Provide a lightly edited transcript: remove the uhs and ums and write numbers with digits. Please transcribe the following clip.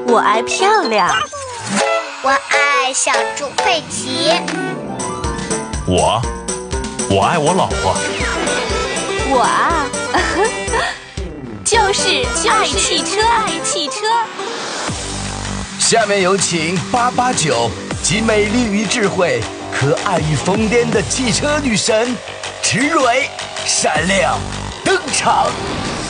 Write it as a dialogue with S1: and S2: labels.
S1: 我爱漂亮。
S2: 我爱小猪佩奇。
S3: 我爱我老婆。
S1: 我啊，就是爱汽车，爱汽车。
S4: 下面有请889，集美丽与智慧、可爱与疯癫的汽车女神池蕊闪亮登场。